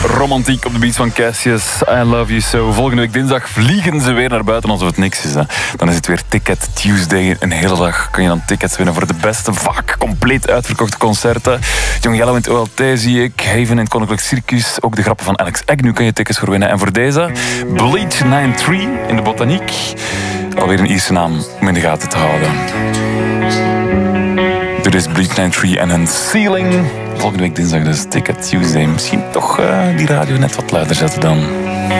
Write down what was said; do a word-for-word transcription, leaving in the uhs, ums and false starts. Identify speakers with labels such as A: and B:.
A: Romantiek op de beats van Cassius. I love you so. Volgende week dinsdag vliegen ze weer naar buiten alsof het niks is. Hè. Dan is het weer Ticket Tuesday. Een hele dag kan je dan tickets winnen voor de beste, vaak compleet uitverkochte concerten. Young Yellow in het O L T zie ik. Haven in het Koninklijk Circus. Ook de grappen van Alex Agnew kan je tickets voor winnen. En voor deze, Bleach drieënnegentig in de Botaniek. Alweer een Ierse naam om in de gaten te houden. Dit is Bleach drieënnegentig en een Ceiling. Volgende week dinsdag dus Ticket Tuesday. Misschien toch uh, die radio net wat luider zetten dan.